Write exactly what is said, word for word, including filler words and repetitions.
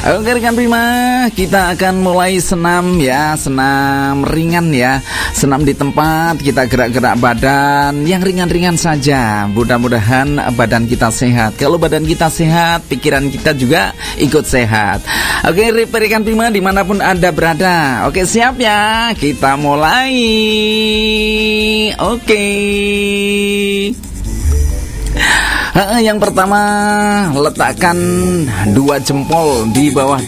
Oke rekan Prima, kita akan mulai senam ya, senam ringan ya. Senam di tempat, kita gerak-gerak badan yang ringan-ringan saja. Mudah-mudahan badan kita sehat. Kalau badan kita sehat, pikiran kita juga ikut sehat. Oke rekan Prima, dimanapun Anda berada. Oke siap ya, kita mulai. Oke. Yang pertama, letakkan dua jempol di bawah